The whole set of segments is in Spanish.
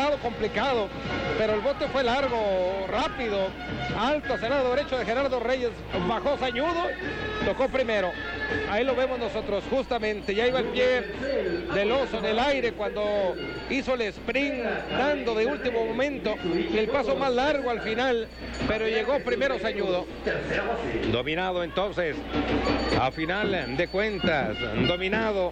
estado complicado, pero el bote fue largo, rápido, alto, hacia el lado derecho de Gerardo Reyes, bajó Sañudo, tocó primero. Ahí lo vemos nosotros, justamente, ya iba el pie del oso en el aire cuando hizo el sprint, dando de último momento el paso más largo al final, pero llegó primero Sañudo. Dominado entonces, a final de cuentas, dominado.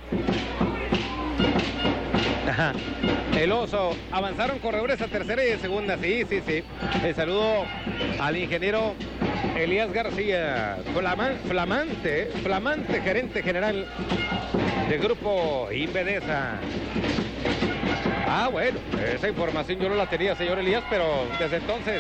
El oso, avanzaron corredores a tercera y de segunda, sí. El saludo al ingeniero Elías García, flamante gerente general del grupo Invedesa. Bueno, esa información yo no la tenía, señor Elías, pero desde entonces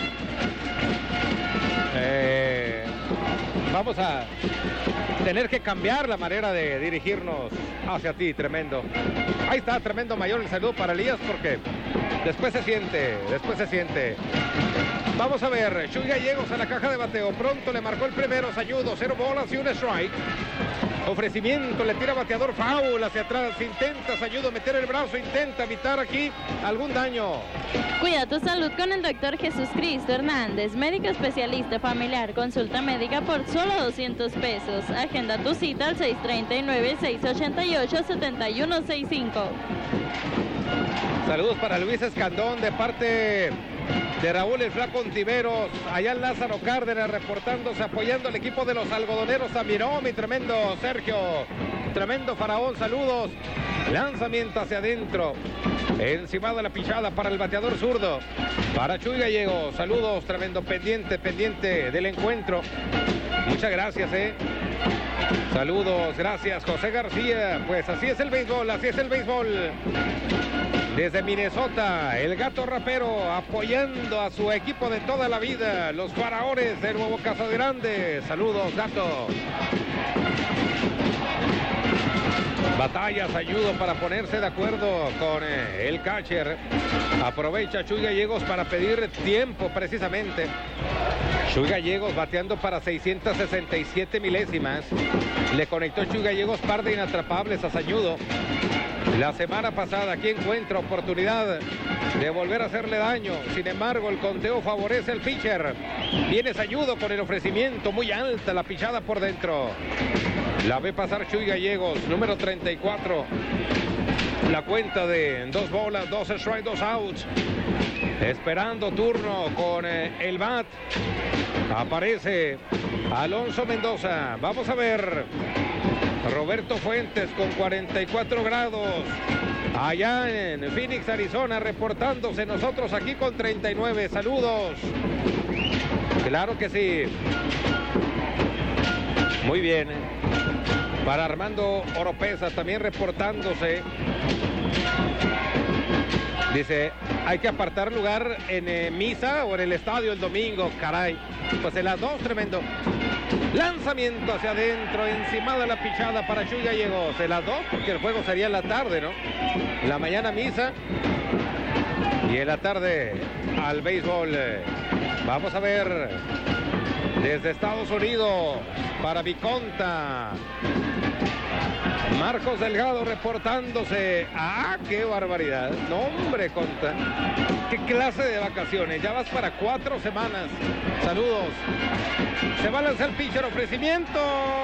vamos a tener que cambiar la manera de dirigirnos hacia ti, Tremendo. Ahí está, Tremendo Mayor, el saludo para Elías, porque después se siente. Vamos a ver, Chuy Gallegos a la caja de bateo, pronto le marcó el primero, Sañudo, 0 bolas y un strike. Ofrecimiento, le tira bateador, foul hacia atrás, intenta Sañudo meter el brazo, intenta evitar aquí algún daño. Cuida tu salud con el doctor Jesús Cristo Hernández, médico especialista familiar, consulta médica por solo 200 pesos. Agenda tu cita al 639-688-7165. Saludos para Luis Escandón de parte de Raúl el Flaco Ontiveros, allá en Lázaro Cárdenas, reportándose, apoyando al equipo de los algodoneros. Miró mi tremendo Sergio, tremendo Faraón, saludos. Lanzamiento hacia adentro, encima de la pichada para el bateador zurdo, para Chuy Gallegos, saludos, tremendo, pendiente del encuentro. Muchas gracias, saludos, gracias José García. Pues así es el béisbol. Desde Minnesota, el Gato Rapero apoyando a su equipo de toda la vida, los Faraones de Nuevo Casa Grande. Saludos, Gato. Batallas, ayudo para ponerse de acuerdo con el catcher. Aprovecha Chuy Gallegos para pedir tiempo precisamente. Chuy Gallegos bateando para 667 milésimas. Le conectó Chuy Gallegos par de inatrapables a Sañudo. La semana pasada aquí encuentra oportunidad de volver a hacerle daño. Sin embargo, el conteo favorece al pitcher. Viene Sañudo con el ofrecimiento muy alta, la pichada por dentro. La ve pasar Chuy Gallegos, número 34. La cuenta de 2 bolas, 2 strikes, 2 outs. Esperando turno con el bat. Aparece Alonso Mendoza. Vamos a ver. Roberto Fuentes con 44 grados. Allá en Phoenix, Arizona, reportándose. Nosotros aquí con 39. Saludos. Claro que sí. Muy bien. Para Armando Oropesa también reportándose. Dice, hay que apartar lugar en misa o en el estadio el domingo. Caray. Pues en las dos, tremendo. Lanzamiento hacia adentro, encima de la pichada para Chuy Gallegos. En las dos, porque el juego sería en la tarde, ¿no? En la mañana misa y en la tarde al béisbol. Vamos a ver desde Estados Unidos para Viconta. Marcos Delgado reportándose. ¡Qué barbaridad! No, hombre, Conta. ¡Qué clase de vacaciones! Ya vas para 4 semanas. Saludos. Se va a lanzar el pitcher, ofrecimiento.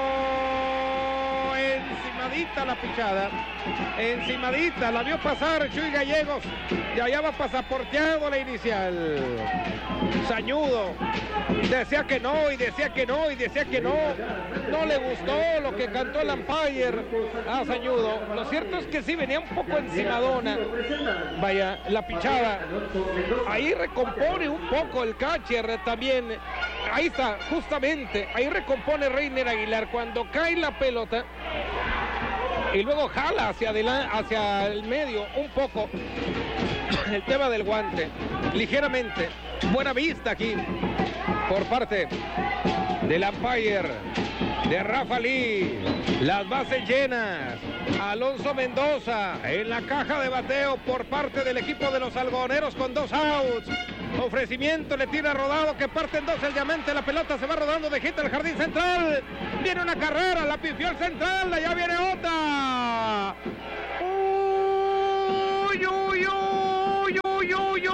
Encimadita la pichada. Encimadita. La vio pasar Chuy Gallegos. Y allá va pasaporteado la inicial. Sañudo. Decía que no, y decía que no, y decía que no. No le gustó lo que cantó el umpire a Sañudo. Lo cierto es que sí venía un poco encimadona. Vaya, la pichada. Ahí recompone un poco el catcher también. Ahí está, justamente. Ahí recompone Reiner Aguilar cuando cae la pelota. Y luego jala hacia adelante, hacia el medio un poco. El tema del guante. Ligeramente. Buena vista aquí por parte del umpire de Rafa Lee. Las bases llenas. Alonso Mendoza en la caja de bateo por parte del equipo de los algodoneros con 2 outs. Ofrecimiento, le tira rodado que parte en 2 el diamante. La pelota se va rodando de hit al jardín central. Viene una carrera, la pifió el central. Allá viene otra. Uy, uy, uy, uy, uy, uy.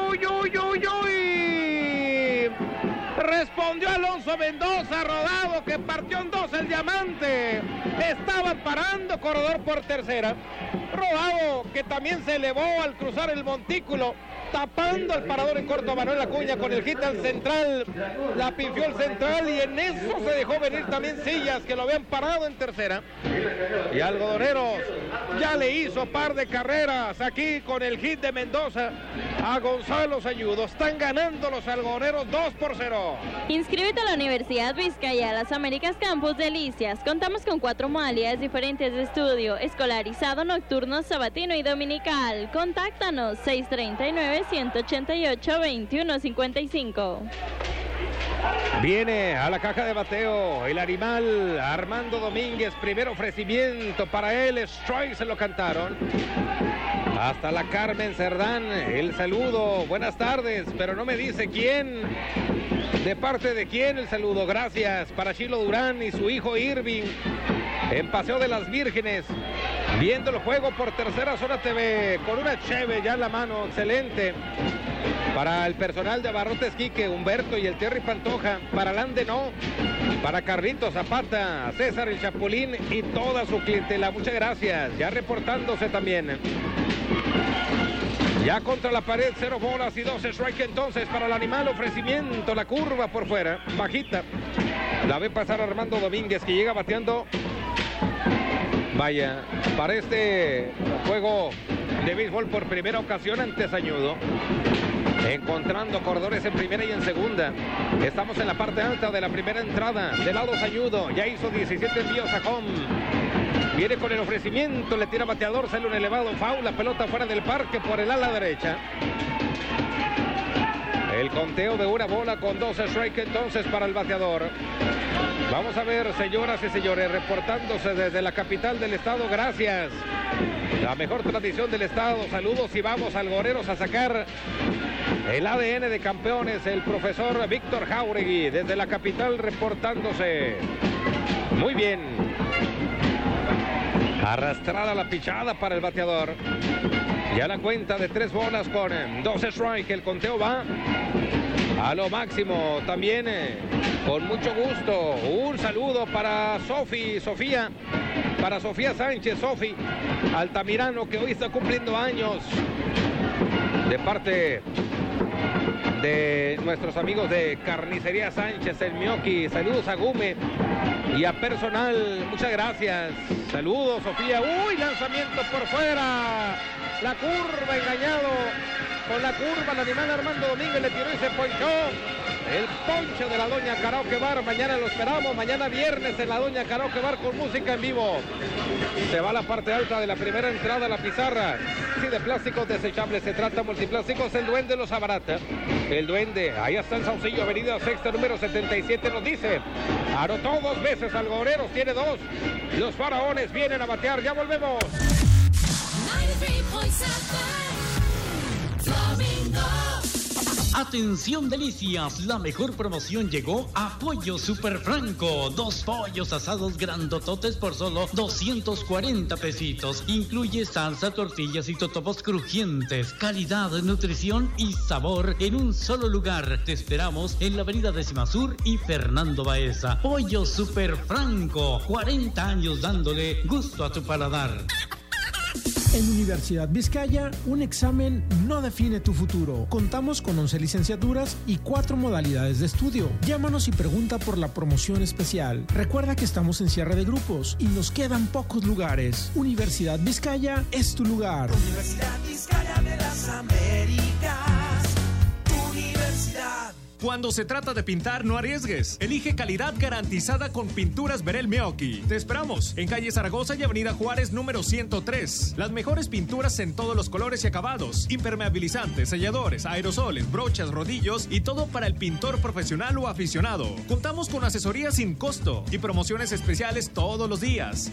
Respondió Alonso Mendoza, rodado, que partió en dos el diamante. Estaba parando corredor por tercera. Rodado, que también se elevó al cruzar el montículo, tapando al parador en corto Manuel Acuña con el hit al central. La pifió el central y en eso se dejó venir también Sillas, que lo habían parado en tercera. Y Algodoneros ya le hizo par de carreras aquí con el hit de Mendoza a Gonzalo Sañudo. Están ganando los algodoneros 2-0. Inscríbete a la Universidad Vizcaya, Las Américas Campus Delicias. Contamos con 4 modalidades diferentes de estudio: escolarizado, nocturno, sabatino y dominical. Contáctanos 639-188-2155. Viene a la caja de bateo el animal Armando Domínguez. Primer ofrecimiento para él. Strike se lo cantaron. Hasta la Carmen Cerdán, el saludo. Buenas tardes, pero no me dice quién. ¿De parte de quién el saludo? Gracias. Para Chilo Durán y su hijo Irving, en Paseo de las Vírgenes, viendo el juego por Tercera Zona TV, con una cheve ya en la mano. Excelente. Para el personal de Abarrotes Quique, Humberto y el Terry Pantoja. Para Lande no. Para Carlitos Zapata, César el Chapulín y toda su clientela. Muchas gracias. Ya reportándose también. Ya contra la pared, 0 bolas y 2 strike entonces para el animal. Ofrecimiento, la curva por fuera, bajita. La ve pasar Armando Domínguez, que llega bateando. Vaya, para este juego de béisbol por primera ocasión ante Sañudo, encontrando corredores en primera y en segunda. Estamos en la parte alta de la primera entrada. De lado Sañudo, ya hizo 17 envíos a home. Viene con el ofrecimiento, le tira bateador, sale un elevado foul, la pelota fuera del parque por el ala derecha. El conteo de una bola con 2 strike entonces para el bateador. Vamos a ver, señoras y señores, reportándose desde la capital del estado. Gracias. La mejor tradición del estado. Saludos y vamos, algodoneros, a sacar el ADN de campeones. El profesor Víctor Jauregui desde la capital reportándose. Muy bien. Arrastrada la pichada para el bateador. Ya la cuenta de 3 bolas con 2 strike. El conteo va a lo máximo. También con mucho gusto un saludo para Sofía, para Sofía Sánchez, Sofi Altamirano, que hoy está cumpliendo años, de parte de nuestros amigos de Carnicería Sánchez, el Mioki. Saludos a Gume y a personal, muchas gracias. Saludos, Sofía. Uy, lanzamiento por fuera. La curva, engañado con la curva. El animal Armando Domínguez le tiró y se ponchó. El ponche de la Doña Karaoke Bar. Mañana lo esperamos. Mañana viernes en la Doña Karaoke Bar con música en vivo. Se va a la parte alta de la primera entrada, la pizarra. Sí, de plásticos desechables se trata. Multiplásticos, el Duende los abarata. El Duende, ahí está el Saucillo, avenida Sexta, número 77, nos dice. Anotó 2 veces, algodoneros, tiene 2. Los faraones vienen a batear, ya volvemos. 93.7 Flamingo. Atención Delicias, la mejor promoción llegó a Pollo Super Franco. 2 pollos asados grandototes por solo 240 pesitos. Incluye salsa, tortillas y totopos crujientes. Calidad, nutrición y sabor en un solo lugar. Te esperamos en la avenida Décima Sur y Fernando Baeza. Pollo Super Franco, 40 años dándole gusto a tu paladar. En Universidad Vizcaya, un examen no define tu futuro. Contamos con 11 licenciaturas y 4 modalidades de estudio. Llámanos y pregunta por la promoción especial. Recuerda que estamos en cierre de grupos y nos quedan pocos lugares. Universidad Vizcaya es tu lugar. Universidad Vizcaya de las Américas, tu universidad. Cuando se trata de pintar, no arriesgues. Elige calidad garantizada con Pinturas Verel Meoqui. Te esperamos en calle Zaragoza y avenida Juárez, número 103. Las mejores pinturas en todos los colores y acabados. Impermeabilizantes, selladores, aerosoles, brochas, rodillos y todo para el pintor profesional o aficionado. Contamos con asesoría sin costo y promociones especiales todos los días.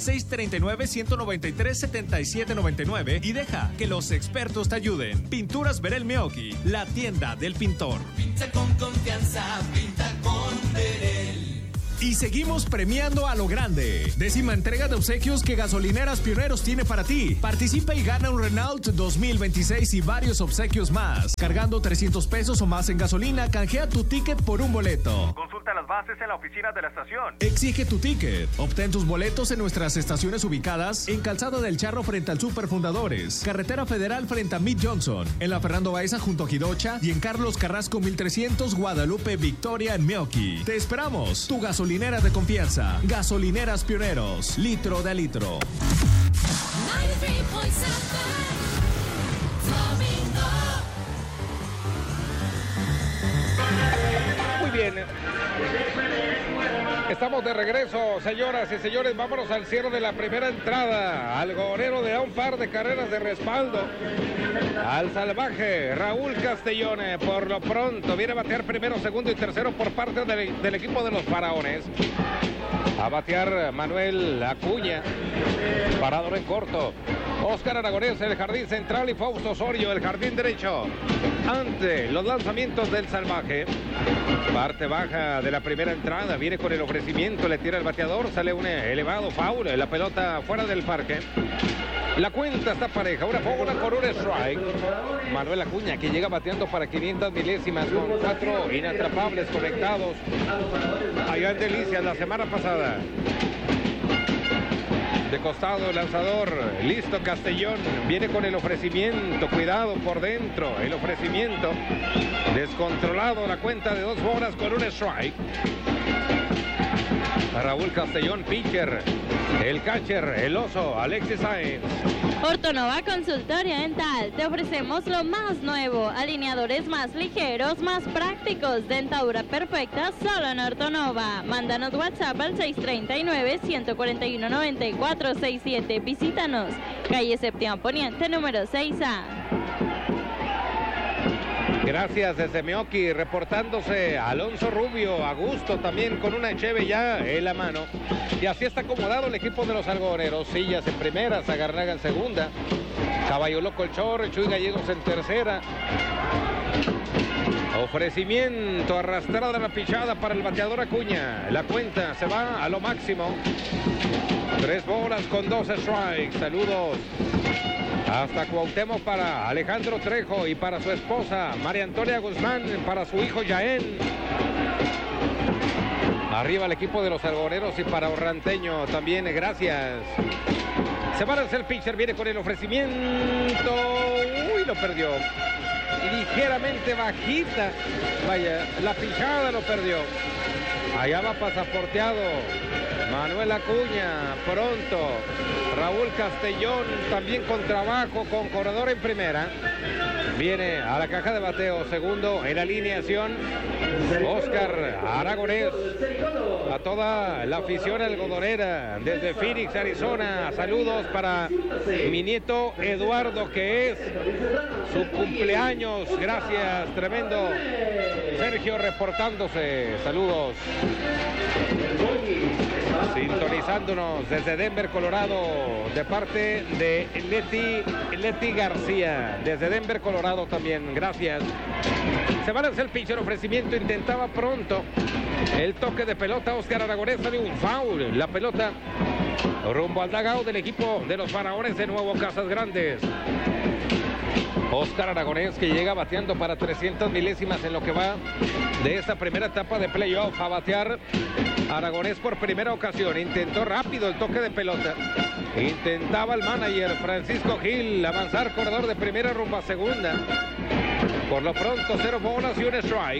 639-193-7799 y deja que los expertos te ayuden. Pinturas Verel Meoqui, la tienda del pintor. Pinta con confianza, pinta con Verel. Y seguimos premiando a lo grande. 10ª entrega de obsequios que Gasolineras Pioneros tiene para ti. Participa y gana un Renault 2026 y varios obsequios más. Cargando 300 pesos o más en gasolina, canjea tu ticket por un boleto. Consulta las bases en la oficina de la estación. Exige tu ticket. Obtén tus boletos en nuestras estaciones ubicadas en Calzada del Charro frente al Super Fundadores, Carretera Federal frente a Mid Johnson, en la Fernando Baeza junto a Jidocha y en Carlos Carrasco 1300 Guadalupe Victoria en Meoqui. Te esperamos. Tu gasolinera de confianza. Gasolineras Pioneros. Litro de litro. 93.7 Flamingo. Muy bien. Estamos de regreso, señoras y señores. Vámonos al cierre de la primera entrada. Algodonero le da un par de carreras de respaldo al salvaje Raúl Castellón. Por lo pronto viene a batear primero, segundo y tercero por parte del equipo de los Faraones. A batear Manuel Acuña, parador en corto. Óscar Aragonés, el jardín central, y Fausto Osorio, el jardín derecho. Ante los lanzamientos del salvaje. Parte baja de la primera entrada, viene con el ofrecimiento, le tira el bateador, sale un elevado foul, la pelota fuera del parque. La cuenta está pareja, una bola con un strike. Manuel Acuña, que llega bateando para 500 milésimas con 4 inatrapables conectados allá en Delicias la semana pasada. De costado, lanzador, listo Castellón, viene con el ofrecimiento, cuidado por dentro, el ofrecimiento, descontrolado, la cuenta de 2 bolas con un strike. Raúl Castellón, pitcher, el catcher, el oso, Alexis Sáenz. Ortonova Consultorio Dental, te ofrecemos lo más nuevo, alineadores más ligeros, más prácticos, dentadura perfecta solo en Ortonova. Mándanos WhatsApp al 639-141-9467. Visítanos, calle Séptima Poniente, número 6A. Gracias desde Meoqui, reportándose Alonso Rubio, a gusto también con una cheve ya en la mano. Y así está acomodado el equipo de los algodoneros. Sillas en primera, Zagarnaga en segunda, Caballo Loco el Chorro, Chuy Gallegos en tercera. Ofrecimiento, arrastrada la pichada para el bateador Acuña. La cuenta se va a lo máximo. 3 bolas con 2 strikes. Saludos hasta Cuauhtémoc para Alejandro Trejo y para su esposa María Antonia Guzmán, para su hijo Yaén. Arriba el equipo de los algodoneros y para Orranteño también, gracias. Se va a lanzar el pitcher, viene con el ofrecimiento. Uy, lo perdió. Ligeramente bajita. Vaya, la pichada lo perdió. Allá va pasaporteado Manuel Acuña, pronto. Raúl Castellón también con trabajo, con corredor en primera. Viene a la caja de bateo, segundo en la alineación, Óscar Aragonés. A toda la afición algodonera desde Phoenix, Arizona. Saludos para mi nieto Eduardo, que es su cumpleaños. Gracias, tremendo. Sergio reportándose. Saludos. Sintonizándonos desde Denver, Colorado, de parte de Leti García, desde Denver, Colorado también, gracias. Se va a lanzar el pitcher, ofrecimiento, intentaba pronto el toque de pelota, Óscar Aragonés, sale un foul, la pelota rumbo al dugout del equipo de los Faraones de Nuevo Casas Grandes. Óscar Aragonés, que llega bateando para 300 milésimas en lo que va de esta primera etapa de playoff. A batear Aragonés por primera ocasión. Intentó rápido el toque de pelota. Intentaba el manager Francisco Gil avanzar corredor de primera rumbo a segunda. Por lo pronto 0 bolas y un strike.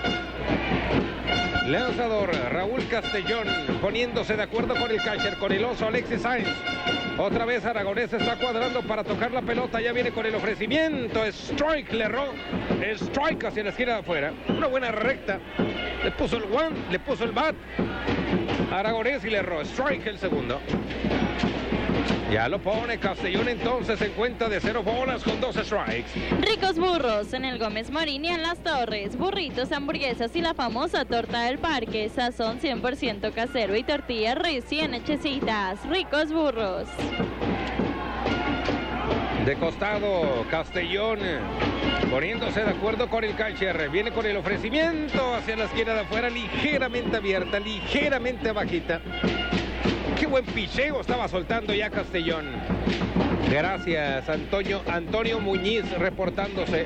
Lanzador Raúl Castellón poniéndose de acuerdo con el catcher, con el oso Alexis Sáenz. Otra vez Aragonés está cuadrando para tocar la pelota. Ya viene con el ofrecimiento. Strike, le erró. Strike hacia la esquina de afuera. Una buena recta. Le puso el guante, le puso el bat. Aragonés y le erró. Strike el segundo. Ya lo pone Castellón entonces en cuenta de 0 bolas con 2 strikes. Ricos Burros en el Gómez Morín y en Las Torres. Burritos, hamburguesas y la famosa torta del parque. Sazón 100% casero y tortillas recién hechecitas. Ricos Burros. De costado, Castellón Poniéndose de acuerdo con el catcher. Viene con el ofrecimiento hacia la esquina de afuera, ligeramente abierta, ligeramente bajita. Qué buen picheo estaba soltando ya Castellón. Gracias, Antonio Muñiz reportándose.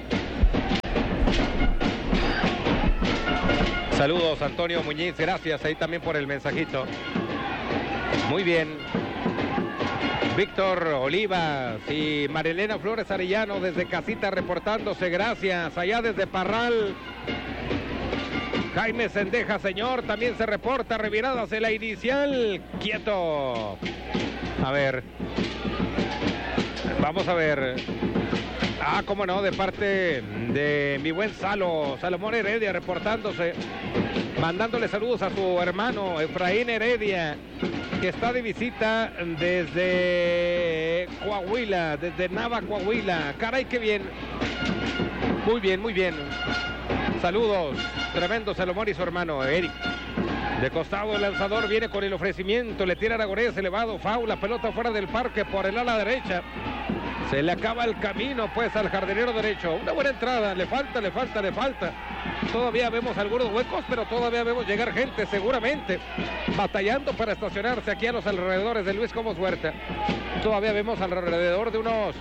Saludos, Antonio Muñiz, gracias ahí también por el mensajito. Muy bien. Víctor Olivas y Marilena Flores Arellano desde casita reportándose, gracias. Allá desde Parral. Jaime Sendeja, señor, también se reporta, reviradas en la inicial. Quieto. A ver. Vamos a ver. Ah, cómo no, de parte de mi buen Salomón Heredia reportándose, mandándole saludos a su hermano Efraín Heredia, que está de visita desde Coahuila, desde Nava, Coahuila. Caray, qué bien. Muy bien, muy bien. Saludos, tremendo Salomón y su hermano Eric. De costado el lanzador viene con el ofrecimiento, le tira Aragonés elevado, foul, la pelota fuera del parque por el ala derecha. Se le acaba el camino pues al jardinero derecho. Una buena entrada, le falta. Todavía vemos algunos huecos, pero todavía vemos llegar gente seguramente batallando para estacionarse aquí a los alrededores de Luis Comos Huerta. Todavía vemos alrededor de unos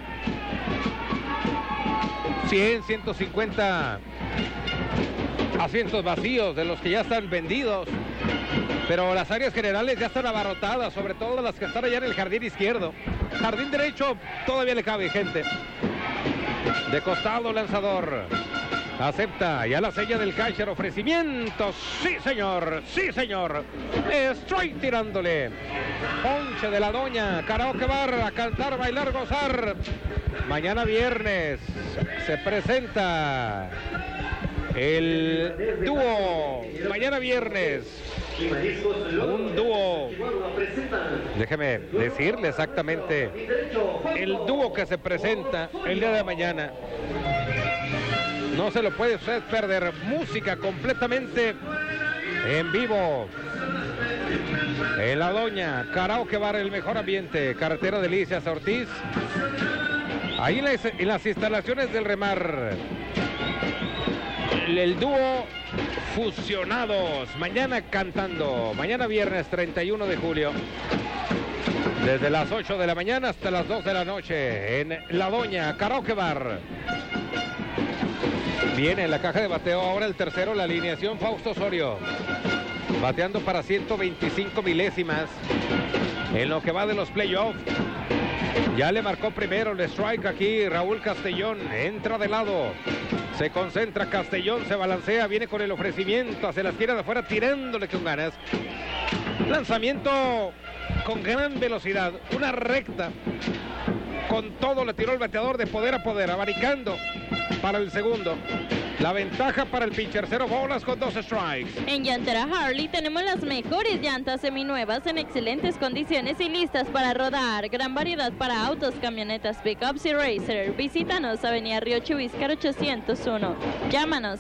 100, 150 asientos vacíos de los que ya están vendidos. Pero las áreas generales ya están abarrotadas, sobre todo las que están allá en el jardín izquierdo. Jardín derecho todavía le cabe gente. De costado lanzador. Acepta ya la seña del catcher, ofrecimiento. Sí, señor. Strike tirándole. Ponche de la doña. Karaoke Bar, a cantar, bailar, gozar. Mañana viernes se presenta el dúo. Mañana viernes. Un dúo. Déjeme decirle exactamente el dúo que se presenta el día de mañana. No se lo puede usted perder. Música completamente en vivo. En La Doña, Karaoke Bar, el mejor ambiente. Carretera Delicias Ortiz. Ahí en las instalaciones del Remar. El dúo Fusionados. Mañana cantando. Mañana viernes 31 de julio. Desde las 8 de la mañana hasta las 2 de la noche. En La Doña, Karaoke Bar. Viene en la caja de bateo ahora el tercero, la alineación Fausto Osorio. Bateando para 125 milésimas en lo que va de los playoffs. Ya le marcó primero el strike aquí Raúl Castellón. Entra de lado. Se concentra Castellón, se balancea, viene con el ofrecimiento hacia la esquina de afuera, tirándole con ganas. Lanzamiento con gran velocidad, una recta. Con todo le tiró el bateador de poder a poder, abanicando para el segundo. La ventaja para el pitcher, 0 bolas con 2 strikes. En Llantera Harley tenemos las mejores llantas seminuevas en excelentes condiciones y listas para rodar. Gran variedad para autos, camionetas, pickups y racer. Visítanos, Avenida Río Chubíscar 801. Llámanos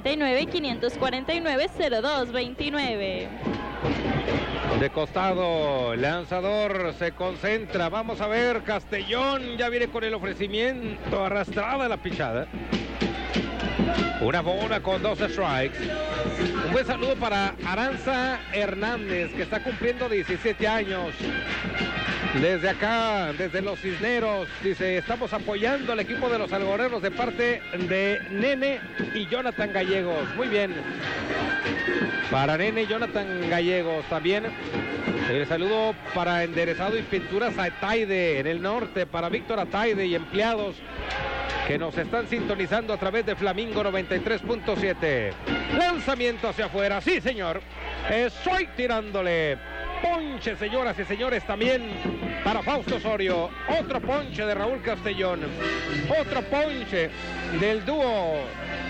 639-549-0229. De costado, lanzador se concentra. Vamos a ver, Castellón ya viene con el ofrecimiento, arrastrada la pichada. Una bola con 2 strikes. Un buen saludo para Aranza Hernández, que está cumpliendo 17 años. Desde acá, desde los Cisneros, dice, estamos apoyando al equipo de los algoreros de parte de Nene y Jonathan Gallegos. Muy bien. Para Nene y Jonathan Gallegos también. El saludo para Enderezado y Pinturas Ataide en el norte, para Víctor Ataide y empleados que nos están sintonizando a través de Flamingo 93.7. Lanzamiento hacia afuera, sí señor. Estoy tirándole. Ponche, señoras y señores, también para Fausto Osorio. Otro ponche de Raúl Castellón. Otro ponche del dúo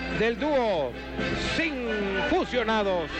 sin fusionados.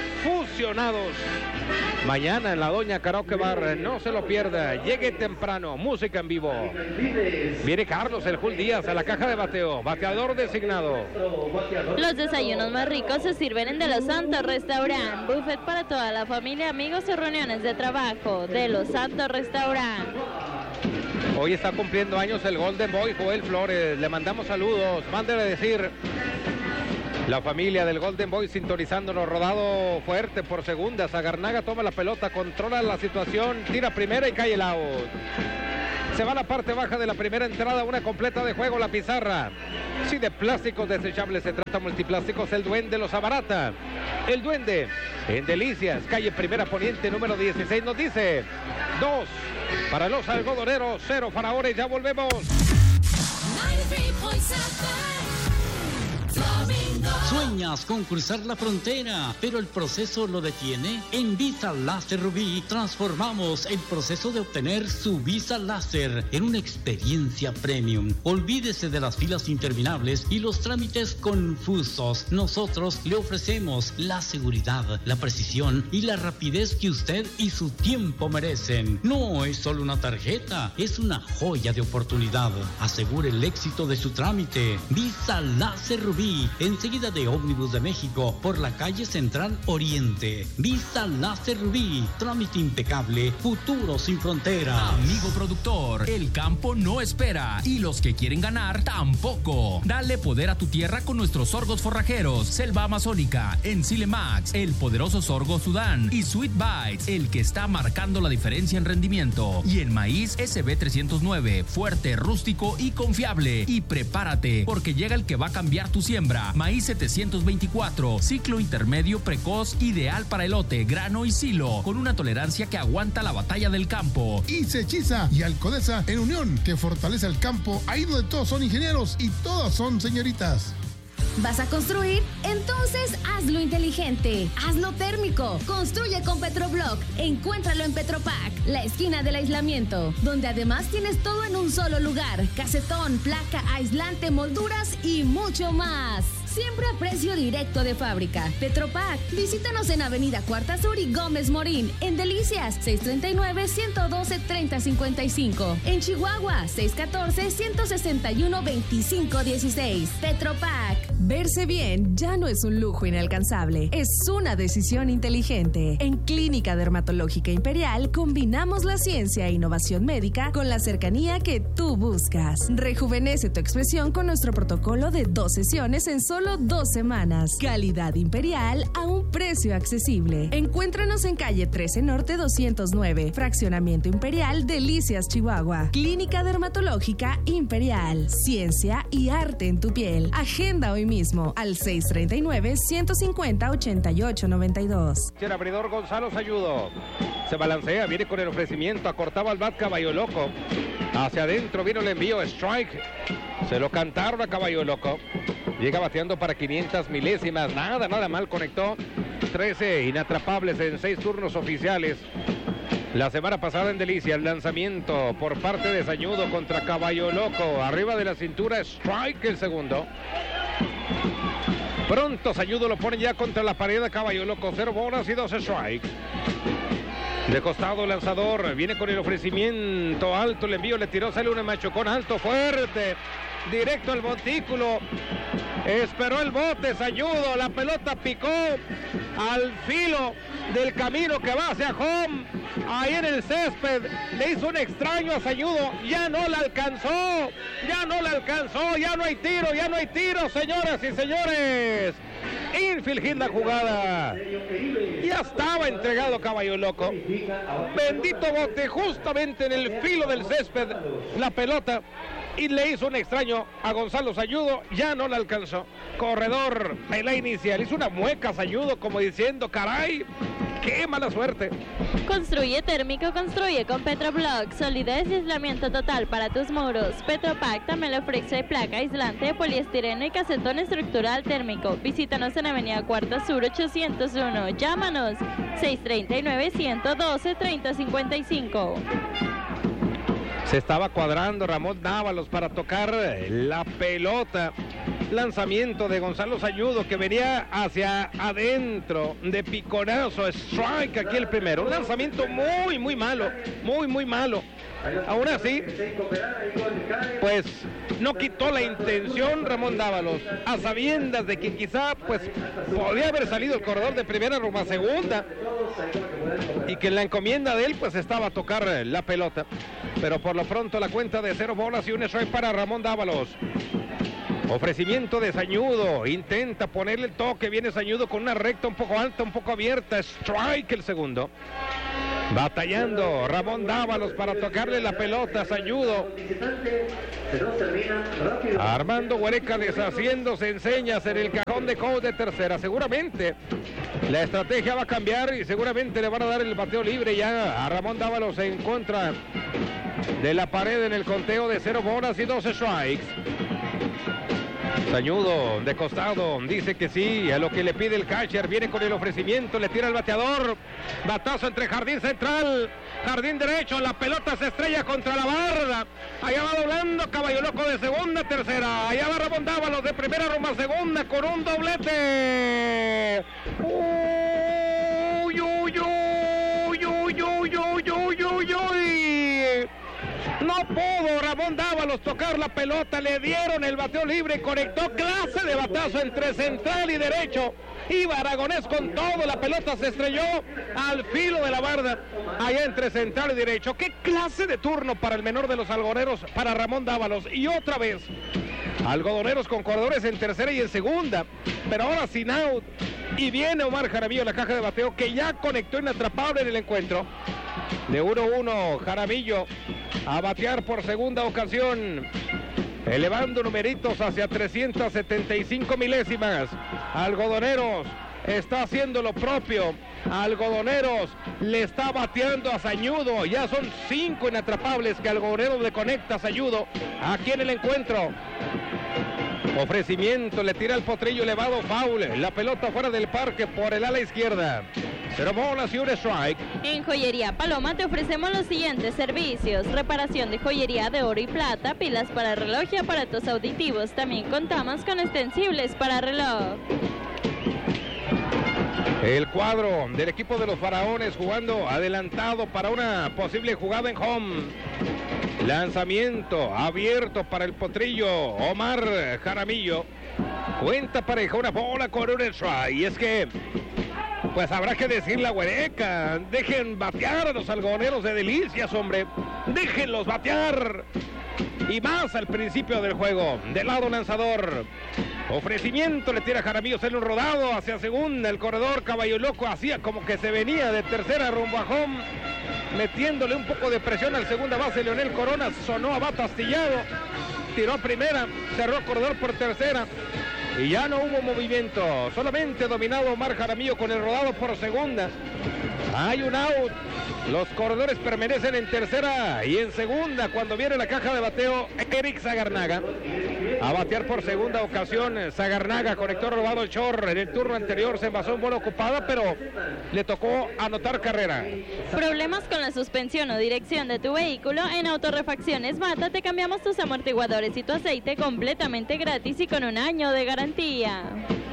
Mañana en La Doña Karaoke Bar, no se lo pierda. Llegue temprano, música en vivo. Viene Carlos El Jul Díaz a la caja de bateo, bateador designado. Los desayunos más ricos se sirven en De Los Santos Restaurant. Buffet para toda la familia, amigos o reuniones de trabajo. De Los Santos Restaurant. Hoy está cumpliendo años el Golden Boy Joel Flores. Le mandamos saludos. Mándele decir. La familia del Golden Boy sintonizándonos, rodado fuerte por segunda. Zagarnaga toma la pelota, controla la situación, tira primera y cae el out. Se va a la parte baja de la primera entrada, una completa de juego, la pizarra. Si de plásticos desechables se trata, Multiplásticos, el Duende los abarata. El Duende en Delicias, calle Primera Poniente, número 16, nos dice 2 para los algodoneros, 0 faraones. Ya volvemos. ¿Sueñas con cruzar la frontera, pero el proceso lo detiene? En Visa Láser Rubí transformamos el proceso de obtener su visa láser en una experiencia premium. Olvídese de las filas interminables y los trámites confusos. Nosotros le ofrecemos la seguridad, la precisión y la rapidez que usted y su tiempo merecen. No es solo una tarjeta, es una joya de oportunidad. Asegure el éxito de su trámite. Visa Láser Rubí, enseguida de Ómnibus de México, por la calle Central Oriente. Visa Láser Rubí, trámite impecable, futuro sin frontera. Amigo productor, el campo no espera y los que quieren ganar tampoco. Dale poder a tu tierra con nuestros sorgos forrajeros, Selva Amazónica, Encile Max, el poderoso sorgo Sudán y Sweet Bites, el que está marcando la diferencia en rendimiento. Y el maíz SB 309, fuerte, rústico y confiable. Y prepárate, porque llega el que va a cambiar tu siembra. Maíz 724, ciclo intermedio precoz, ideal para elote, grano y silo, con una tolerancia que aguanta la batalla del campo. Y Sechiza y Alcodesa en unión, que fortalece el campo, ahí donde todos son ingenieros y todas son señoritas. ¿Vas a construir? Entonces hazlo inteligente, hazlo térmico. Construye con Petroblock. Encuéntralo en Petropac, la esquina del aislamiento, donde además tienes todo en un solo lugar: casetón, placa, aislante, molduras y mucho más. Siempre a precio directo de fábrica. Petropac. Visítanos en Avenida Cuarta Sur y Gómez Morín. En Delicias, 639-112-3055. En Chihuahua, 614-161-2516. Petropac. Verse bien ya no es un lujo inalcanzable, es una decisión inteligente. En Clínica Dermatológica Imperial combinamos la ciencia e innovación médica con la cercanía que tú buscas. Rejuvenece tu expresión con nuestro protocolo de 2 sesiones en solo 2 semanas. Calidad Imperial a un precio accesible. Encuéntranos en calle 13 Norte 209, Fraccionamiento Imperial, Delicias, Chihuahua. Clínica Dermatológica Imperial. Ciencia y arte en tu piel. Agenda hoy mismo al 639-150-8892. El abridor Gonzalo Sayudo se balancea, viene con el ofrecimiento, acortaba al bat Caballo Loco. Hacia adentro vino el envío, strike. Se lo cantaron a Caballo Loco. Llega bateando para 500 milésimas. Nada mal conectó. 13 inatrapables en 6 turnos oficiales. La semana pasada en Delicia, el lanzamiento por parte de Sañudo contra Caballo Loco. Arriba de la cintura, strike el segundo. Pronto Sañudo lo pone ya contra la pared de Caballo Loco. 0 bolas y 2 strikes. De costado lanzador, viene con el ofrecimiento alto, el envío le tiró, sale un machocón alto, fuerte, directo al montículo. Esperó el bote Sañudo, la pelota picó al filo del camino que va hacia home. Ahí en el césped le hizo un extraño a Sañudo, ya no la alcanzó, ya no hay tiro, señoras y señores. Infield hit la jugada. Ya estaba entregado Caballo Loco. Bendito bote justamente en el filo del césped la pelota. Y le hizo un extraño a Gonzalo Sayudo, ya no la alcanzó. Corredor, pelea inicial, hizo una mueca Sayudo como diciendo, caray, qué mala suerte. Construye térmico, construye con Petroblock. Solidez y aislamiento total para tus muros. Petropac también le ofrece placa aislante, poliestireno y casetón estructural térmico. Visítanos en Avenida Cuarta Sur 801. Llámanos 639-112-3055. Se estaba cuadrando Ramón Dávalos para tocar la pelota. Lanzamiento de Gonzalo Sayudo que venía hacia adentro de piconazo, strike aquí el primero. Un lanzamiento muy malo, muy malo. Aún así, pues no quitó la intención Ramón Dávalos, a sabiendas de que quizá pues podía haber salido el corredor de primera rumbo a segunda y que en la encomienda de él pues estaba a tocar la pelota, pero por lo pronto la cuenta de 0 bolas y un strike para Ramón Dávalos. Ofrecimiento de Sañudo, intenta ponerle el toque, viene Sañudo con una recta un poco alta, un poco abierta, strike el segundo. Batallando Ramón Dávalos para tocarle la pelota a Sañudo. Armando Huereca deshaciéndose en señas en el cajón de coach de tercera. Seguramente la estrategia va a cambiar y seguramente le van a dar el bateo libre ya a Ramón Dávalos en contra de la pared en el conteo de 0 bolas y 12 strikes. Sañudo de costado dice que sí a lo que le pide el catcher, viene con el ofrecimiento, le tira el bateador, batazo entre jardín central, jardín derecho, la pelota se estrella contra la barda, allá va doblando Caballo Loco de segunda a tercera, allá va Ramón Dávalos de primera rumbo a segunda con un doblete. Uy, uy, uy, uy, uy, uy, uy, uy, uy. No pudo Ramón Dávalos tocar la pelota, le dieron el bateo libre, conectó clase de batazo entre central y derecho. Iba Aragonés con todo, la pelota se estrelló al filo de la barda, allá entre central y derecho. Qué clase de turno para el menor de los algodoneros, para Ramón Dávalos. Y otra vez, algodoneros con corredores en tercera y en segunda, pero ahora sin out. Y viene Omar Jaramillo en la caja de bateo, que ya conectó inatrapable en el encuentro. De 1-1, Jaramillo a batear por segunda ocasión, elevando numeritos hacia 375 milésimas. Algodoneros está haciendo lo propio. Algodoneros le está bateando a Sañudo. Ya son 5 inatrapables que Algodoneros le conecta a Sañudo aquí en el encuentro. Ofrecimiento, le tira el potrillo elevado, foul. La pelota fuera del parque por el ala izquierda. 0 bolas y un strike. En Joyería Paloma te ofrecemos los siguientes servicios: reparación de joyería de oro y plata, pilas para reloj y aparatos auditivos. También contamos con extensibles para reloj. El cuadro del equipo de los Faraones jugando adelantado para una posible jugada en home. Lanzamiento abierto para el potrillo Omar Jaramillo. Cuenta pareja, una bola con un strike. Y es que pues habrá que decirle a Huereca, dejen batear a los algodoneros de Delicias, hombre. Déjenlos batear. Y más al principio del juego. Del lado lanzador. Ofrecimiento, le tira Jaramillo, sale un rodado hacia segunda. El corredor Caballo Loco hacía como que se venía de tercera rumbo a home, metiéndole un poco de presión al segunda base. Leonel Corona sonó a bata astillado. Tiró a primera, cerró corredor por tercera. Y ya no hubo movimiento, solamente dominado Omar Jaramillo con el rodado por segunda. Hay un out, los corredores permanecen en tercera y en segunda. Cuando viene la caja de bateo, Eric Sagarnaga a batear por segunda ocasión. Sagarnaga conectó robado el short. En el turno anterior se envasó en bola ocupada, pero le tocó anotar carrera. ¿Problemas con la suspensión o dirección de tu vehículo? En Autorrefacciones Mata te cambiamos tus amortiguadores y tu aceite completamente gratis y con un año de garantía.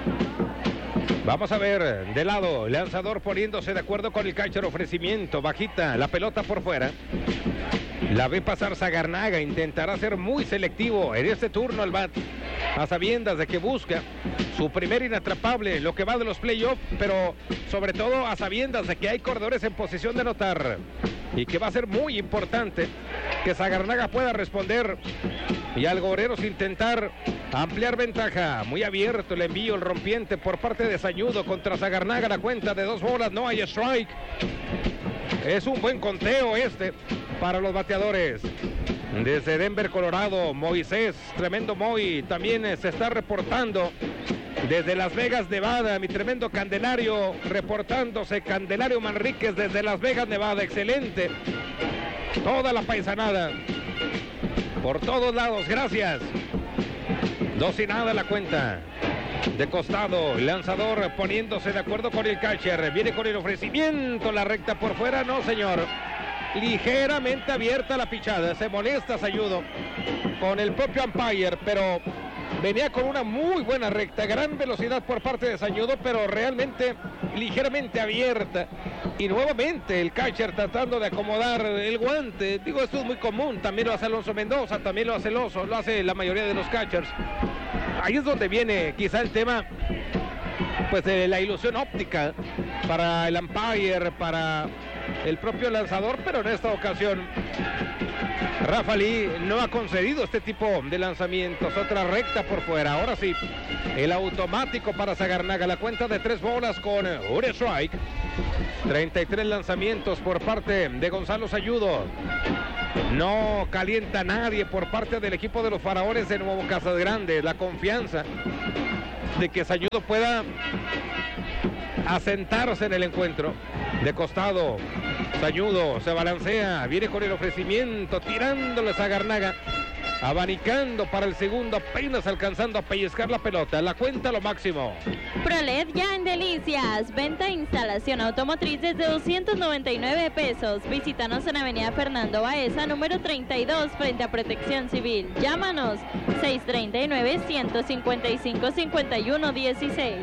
Vamos a ver, de lado, lanzador poniéndose de acuerdo con el catcher, ofrecimiento, bajita, la pelota por fuera. La ve pasar Sagarnaga, intentará ser muy selectivo en este turno al bat, a sabiendas de que busca su primer inatrapable, lo que va de los playoffs, pero sobre todo a sabiendas de que hay corredores en posición de anotar y que va a ser muy importante que Sagarnaga pueda responder y Algodoneros intentar ampliar ventaja. Muy abierto el envío, el rompiente por parte de Sañudo contra Sagarnaga, la cuenta de 2 bolas, no hay strike. Es un buen conteo este para los bateadores. Desde Denver, Colorado, Moisés, tremendo Moy, también se está reportando. Desde Las Vegas, Nevada, mi tremendo Candelario, reportándose Candelario Manríquez desde Las Vegas, Nevada, excelente. Toda la paisanada, por todos lados, gracias. 2-0 la cuenta. De costado, lanzador poniéndose de acuerdo con el catcher. Viene con el ofrecimiento, la recta por fuera, no señor. Ligeramente abierta la pichada, se molesta Sañudo con el propio umpire, pero venía con una muy buena recta, gran velocidad por parte de Sañudo, pero realmente ligeramente abierta. Y nuevamente el catcher tratando de acomodar el guante. Digo, esto es muy común, también lo hace Alonso Mendoza, también lo hace el Oso, lo hace la mayoría de los catchers. Ahí es donde viene quizá el tema, pues, de la ilusión óptica para el umpire, para el propio lanzador, pero en esta ocasión Rafa Lee no ha concedido este tipo de lanzamientos. Otra recta por fuera. Ahora sí, el automático para Zagarnaga. La cuenta de 3 bolas con un strike. 33 lanzamientos por parte de Gonzalo Sañudo. No calienta nadie por parte del equipo de los Faraones de Nuevo Casas Grandes. La confianza de que Sañudo pueda asentarse en el encuentro. De costado, Sañudo se balancea, viene con el ofrecimiento, tirándole a Zagarnaga, abanicando para el segundo, apenas alcanzando a pellizcar la pelota. La cuenta lo máximo. Prolet ya en Delicias. Venta e instalación automotriz desde 299 pesos. Visítanos en Avenida Fernando Baeza, número 32, frente a Protección Civil. Llámanos 639-155-5116.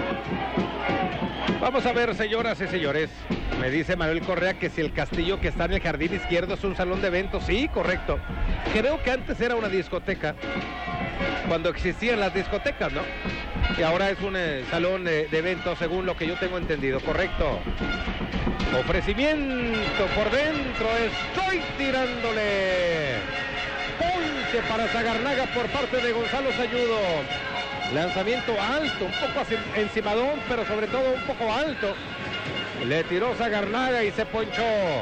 Vamos a ver, señoras y señores. Me dice Manuel Correa que si el castillo que está en el jardín izquierdo es un salón de eventos. Sí, correcto. Creo que antes era una discoteca, cuando existían las discotecas, ¿no? Y ahora es un salón de eventos, según lo que yo tengo entendido. Correcto. Ofrecimiento por dentro. Estoy tirándole. Ponche para Zagarnaga por parte de Gonzalo Sañudo. Lanzamiento alto, un poco encimadón, pero sobre todo un poco alto. Le tiró Zagarnaga y se ponchó.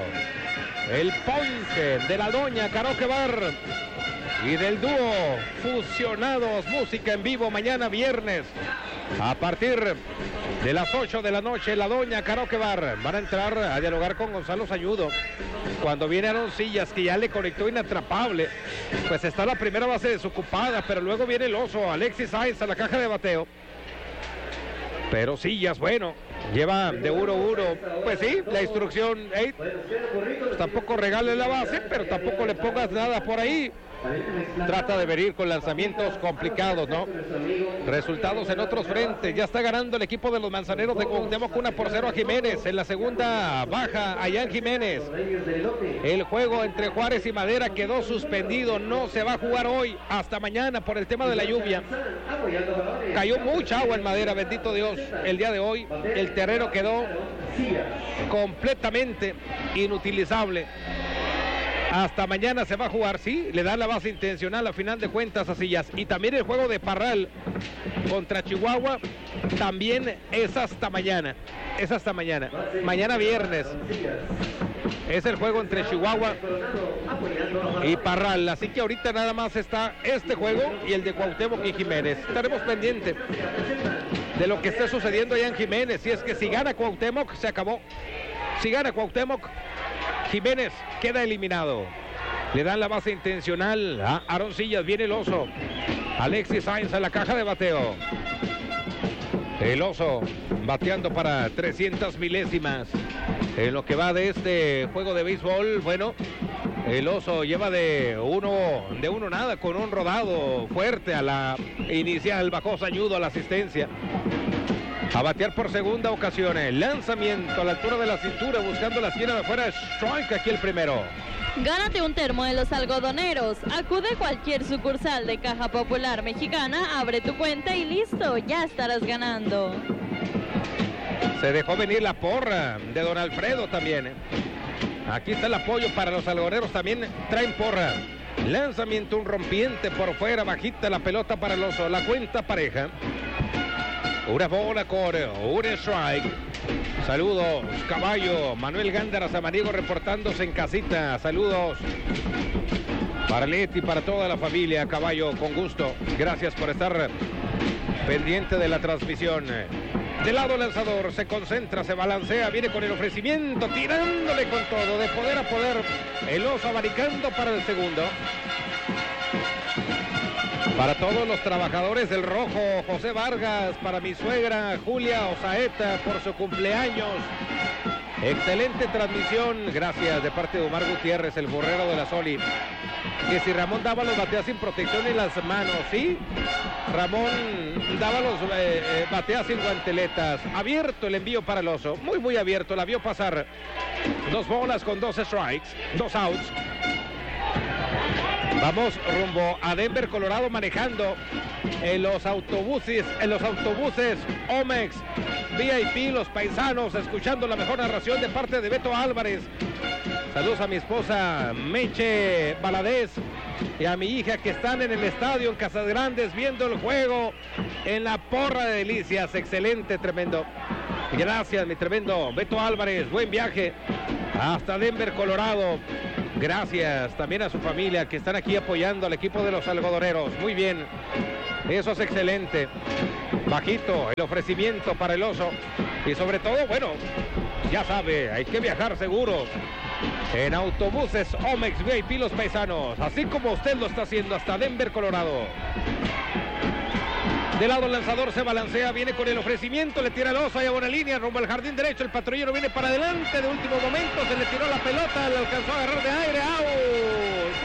El ponche de la doña Karaoke Bar y del dúo Fusionados, música en vivo mañana viernes a partir de las 8 de la noche. La doña Karaoke Bar van a entrar a dialogar con Gonzalo Sañudo. Cuando viene Aaron Sillas, que ya le conectó inatrapable, pues está la primera base desocupada, pero luego viene el Oso, Alexis Sainz a la caja de bateo. Pero Sillas, bueno, lleva de 1-1. Pues sí, la instrucción, pues tampoco regale la base, pero tampoco le pongas nada por ahí. Trata de venir con lanzamientos complicados, ¿no? Resultados en otros frentes. Ya está ganando el equipo de los Manzaneros de Cuauhtémoc 1-0 a Jiménez. En la segunda baja a Jan Jiménez. El juego entre Juárez y Madera quedó suspendido. No se va a jugar hoy, hasta mañana por el tema de la lluvia. Cayó mucha agua en Madera, bendito Dios. El día de hoy el terreno quedó completamente inutilizable. Hasta mañana se va a jugar, sí, le dan la base intencional a final de cuentas a Sillas. Y también el juego de Parral contra Chihuahua también es hasta mañana. Es hasta mañana. Mañana viernes es el juego entre Chihuahua y Parral. Así que ahorita nada más está este juego y el de Cuauhtémoc y Jiménez. Estaremos pendientes de lo que esté sucediendo allá en Jiménez. Si es que si gana Cuauhtémoc, se acabó. Si gana Cuauhtémoc, Jiménez queda eliminado. Le dan la base intencional a Aaron Sillas. Viene el Oso. Alexis Sainz a la caja de bateo. El Oso bateando para 300 milésimas. En lo que va de este juego de béisbol, bueno, el Oso lleva de uno nada, con un rodado fuerte a la inicial. Bajó Sañudo a la asistencia. A batear por segunda ocasión. El lanzamiento a la altura de la cintura, buscando la esquina de afuera. Strike aquí el primero. Gánate un termo de los algodoneros. Acude a cualquier sucursal de Caja Popular Mexicana, abre tu cuenta y listo, ya estarás ganando. Se dejó venir la porra de don Alfredo también. Aquí está el apoyo para los algodoneros, también traen porra. Lanzamiento, un rompiente por fuera, bajita la pelota para el Oso. La cuenta pareja. Una bola con un strike. Saludos, Caballo. Manuel Gándara Samaniego reportándose en casita. Saludos para Leti, para toda la familia. Caballo, con gusto. Gracias por estar pendiente de la transmisión. Del lado lanzador, se concentra, se balancea, viene con el ofrecimiento, tirándole con todo, de poder a poder. El Oso abanicando para el segundo. Para todos los trabajadores del Rojo, José Vargas, para mi suegra Julia Osaeta por su cumpleaños. Excelente transmisión, gracias de parte de Omar Gutiérrez, el borrero de la Soli. que si Ramón Dávalos batea sin protección en las manos, ¿sí? Ramón Dávalos batea sin guanteletas. Abierto el envío para el oso, muy abierto, la vio pasar. 2 bolas con 2 strikes, 2 outs. Vamos rumbo a Denver, Colorado, manejando en los autobuses Omex VIP, los paisanos, escuchando la mejor narración de parte de Beto Álvarez. Saludos a mi esposa Meche Valadez y a mi hija que están en el estadio en Casas Grandes viendo el juego en la porra de Delicias. Excelente, tremendo. Gracias, mi tremendo Beto Álvarez. Buen viaje hasta Denver, Colorado. Gracias también a su familia que están aquí apoyando al equipo de los algodoneros. Muy bien, eso es excelente. Bajito el ofrecimiento para el oso. Y sobre todo, bueno, ya sabe, hay que viajar seguro en autobuses Omex VIP los paisanos, así como usted lo está haciendo hasta Denver, Colorado. De lado el lanzador se balancea, viene con el ofrecimiento, le tira el oso, hay a buena línea, rumbo al jardín derecho, el patrullero viene para adelante, de último momento se le tiró la pelota, le alcanzó a agarrar de aire, out.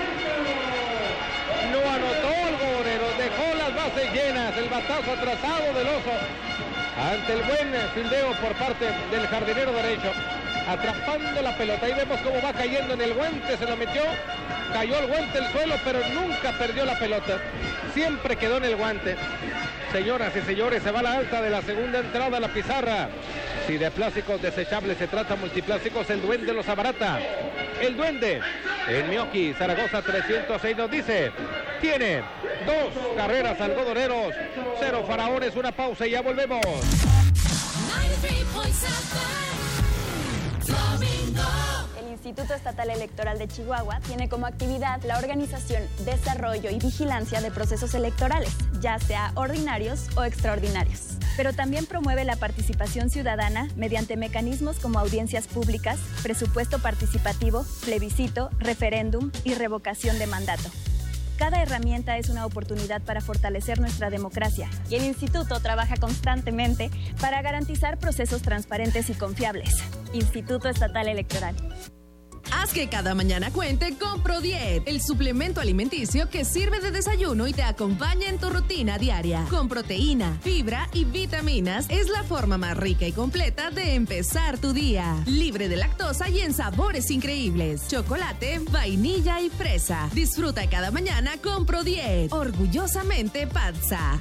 No anotó el golero, dejó las bases llenas, el batazo atrasado del oso, ante el buen fildeo por parte del jardinero derecho, atrapando la pelota, ahí vemos cómo va cayendo en el guante, se lo metió, cayó el guante al suelo, pero nunca perdió la pelota, siempre quedó en el guante. Señoras y señores, se va la alta de la segunda entrada a la pizarra. Si de plásticos desechables se trata, Multiplásticos, el Duende los abarata. El Duende, en Mioki, Zaragoza 306 nos dice, tiene 2 carreras algodoneros, 0 faraones, una pausa y ya volvemos. El Instituto Estatal Electoral de Chihuahua tiene como actividad la organización, desarrollo y vigilancia de procesos electorales, ya sea ordinarios o extraordinarios. Pero también promueve la participación ciudadana mediante mecanismos como audiencias públicas, presupuesto participativo, plebiscito, referéndum y revocación de mandato. Cada herramienta es una oportunidad para fortalecer nuestra democracia y el Instituto trabaja constantemente para garantizar procesos transparentes y confiables. Instituto Estatal Electoral. Haz que cada mañana cuente con ProDiet, el suplemento alimenticio que sirve de desayuno y te acompaña en tu rutina diaria. Con proteína, fibra y vitaminas, es la forma más rica y completa de empezar tu día. Libre de lactosa y en sabores increíbles. Chocolate, vainilla y fresa. Disfruta cada mañana con ProDiet. Orgullosamente Patsa.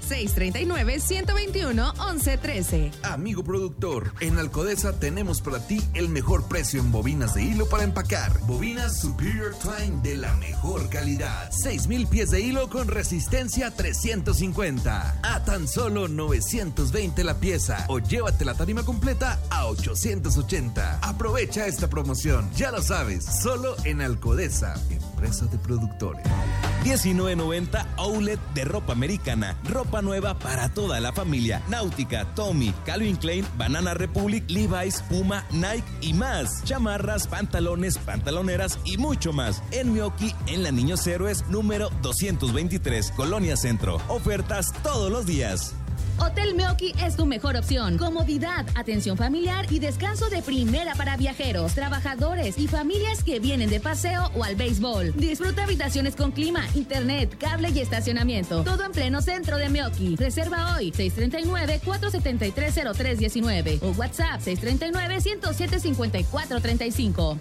639-121-1113. Amigo productor, en Alcodesa tenemos para ti el mejor precio en bobinas de hilo para empacar. Bobinas Superior Twine de la mejor calidad. 6,000 pies de hilo con resistencia 350. A tan solo 920 la pieza. O llévate la tarima completa a 880. Aprovecha esta promoción. Ya lo sabes, solo en Alcodesa, empresa de productores. 19.90 Outlet de ropa americana. Ropa nueva para toda la familia. Náutica, Tommy, Calvin Klein, Banana Republic, Levi's, Puma, Nike y más. Chamarras, pantalones, pantaloneras y mucho más. En Mioki, en la Niños Héroes, número 223, Colonia Centro. Ofertas todos los días. Hotel Mioki es tu mejor opción. Comodidad, atención familiar y descanso de primera para viajeros, trabajadores y familias que vienen de paseo o al béisbol. Disfruta habitaciones con clima, internet, cable y estacionamiento. Todo en pleno centro de Mioki. Reserva hoy 639-473-0319 o WhatsApp 639-107-5435.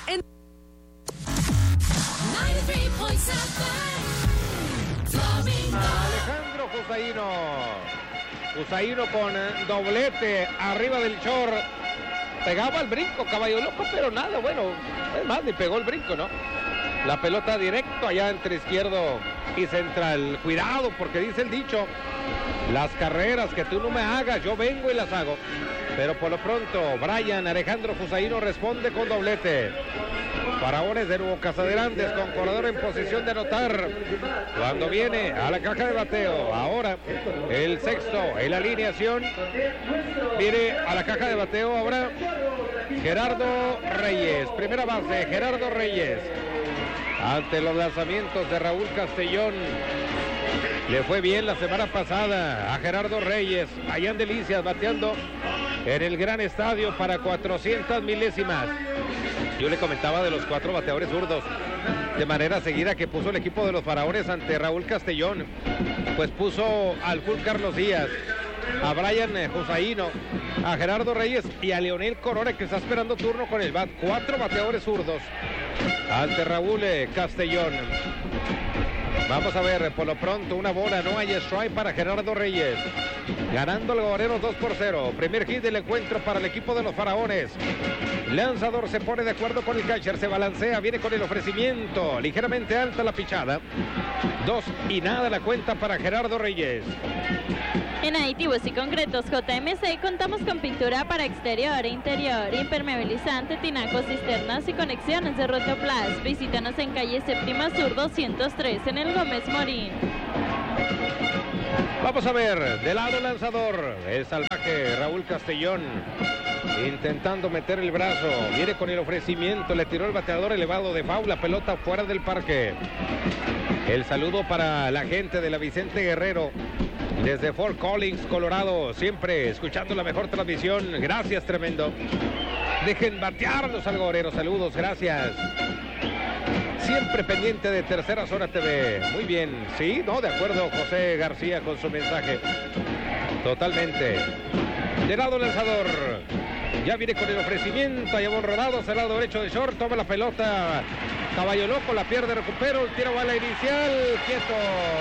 Alejandro Fusaino con doblete arriba del short. Pegaba el brinco, caballo loco, pero nada, bueno, es más, ni pegó el brinco, ¿no? La pelota directo allá entre izquierdo y central. Cuidado, porque dice el dicho, las carreras que tú no me hagas, yo vengo y las hago. Pero por lo pronto, Brian Alejandro Fusaino responde con doblete. Faraones de nuevo Casaderandes con corredor en posición de anotar cuando viene a la caja de bateo. Ahora el sexto en la alineación viene a la caja de bateo ahora Gerardo Reyes, primera base Gerardo Reyes. Ante los lanzamientos de Raúl Castellón, le fue bien la semana pasada a Gerardo Reyes allá en Delicias, bateando en el gran estadio para 400 milésimas. Yo le comentaba de los 4 bateadores zurdos de manera seguida que puso el equipo de los Faraones ante Raúl Castellón. Pues puso al Full Carlos Díaz, a Brian Josaíno, a Gerardo Reyes y a Leonel Corona, que está esperando turno con el bat. 4 bateadores zurdos ante Raúl Castellón. Vamos a ver, por lo pronto una bola, no hay strike para Gerardo Reyes. Ganando el Algodoneros 2-0. Primer hit del encuentro para el equipo de los Faraones. Lanzador se pone de acuerdo con el catcher, se balancea, viene con el ofrecimiento. Ligeramente alta la pichada. 2-0 la cuenta para Gerardo Reyes. En Aditivos y Concretos JMC contamos con pintura para exterior e interior, impermeabilizante, tinacos, cisternas y conexiones de Rotoplas. Visítanos en calle Séptima Sur 203 en el Gómez Morín. Vamos a ver, de lado lanzador, el salvaje Raúl Castellón, intentando meter el brazo, viene con el ofrecimiento, le tiró el bateador elevado de foul, la pelota fuera del parque. El saludo para la gente de la Vicente Guerrero, desde Fort Collins, Colorado, siempre escuchando la mejor transmisión. Gracias, tremendo. Dejen batear los algodoneros, saludos, gracias. Siempre pendiente de Tercera Zona TV. Muy bien, sí, no, de acuerdo, José García con su mensaje. Totalmente. De lado lanzador. Ya viene con el ofrecimiento, allá un rodado, hacia el lado derecho de short, toma la pelota. Caballo Loco, la pierde, recupera, el tiro bala inicial, quieto.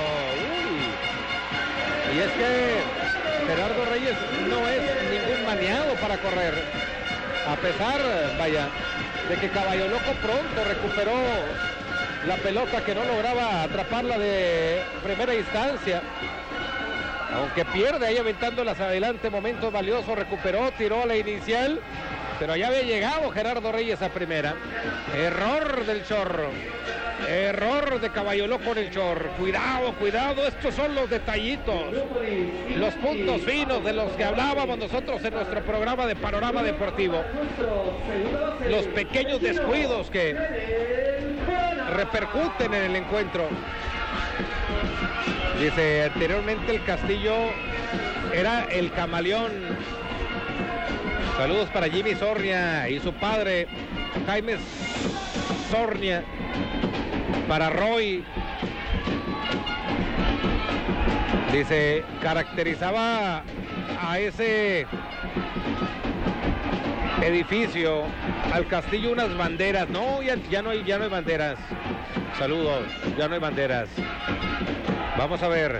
Y es que Gerardo Reyes no es ningún maniado para correr. A pesar, vaya, de que Caballo Loco pronto recuperó la pelota que no lograba atraparla de primera instancia. Aunque pierde ahí aventándolas adelante, momentos valiosos, recuperó, tiró a la inicial, pero ya había llegado Gerardo Reyes a primera. Error del Chorro. Error de Caballo Loco en el short. Cuidado, cuidado, estos son los detallitos, los puntos finos de los que hablábamos nosotros en nuestro programa de Panorama Deportivo. Los pequeños descuidos que repercuten en el encuentro. Dice, anteriormente el Castillo era el camaleón. Saludos para Jimmy Sornia y su padre, Jaime Sornia. Para Roy, dice, caracterizaba a ese edificio, al Castillo, unas banderas. No, ya no hay banderas. Saludos, ya no hay banderas. Vamos a ver.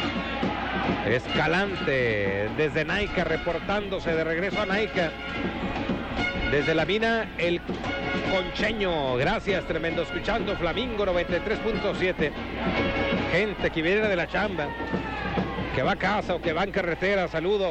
Escalante desde Naica, reportándose de regreso a Naica. Desde la mina, el Concheño, gracias, tremendo, escuchando Flamingo 93.7. Gente que viene de la chamba, que va a casa o que va en carretera, saludos.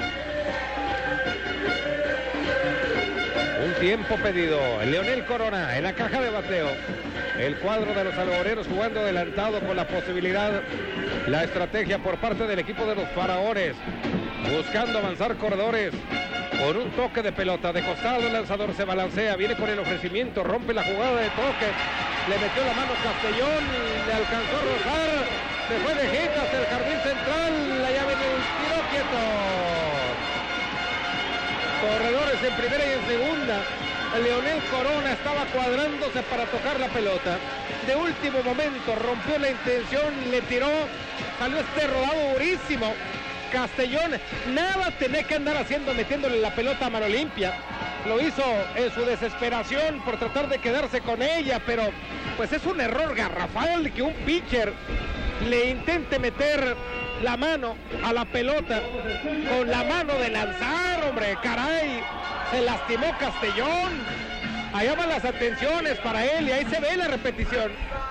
Un tiempo pedido, Leonel Corona en la caja de bateo. El cuadro de los algodoneros jugando adelantado con la posibilidad, la estrategia por parte del equipo de los Faraones, buscando avanzar corredores. Con un toque de pelota de costado, el lanzador se balancea, viene con el ofrecimiento, rompe la jugada de toque, le metió la mano Castellón, le alcanzó a rozar, se fue de hit hasta el jardín central, allá viene el tiro quieto. Corredores en primera y en segunda. Leonel Corona estaba cuadrándose para tocar la pelota. De último momento rompió la intención, le tiró, salió este rodado durísimo. Castellón nada tenía que andar haciendo, metiéndole la pelota a mano limpia. Lo hizo en su desesperación por tratar de quedarse con ella, pero pues es un error garrafal que un pitcher le intente meter la mano a la pelota con la mano de lanzar, hombre, caray, se lastimó Castellón. Allá van las atenciones para él y ahí se ve la repetición.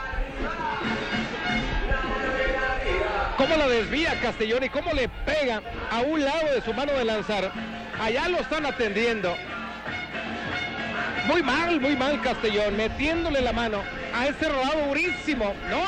Cómo la desvía Castellón y cómo le pega a un lado de su mano de lanzar. Allá lo están atendiendo. Muy mal Castellón, metiéndole la mano a ese rodado durísimo. No.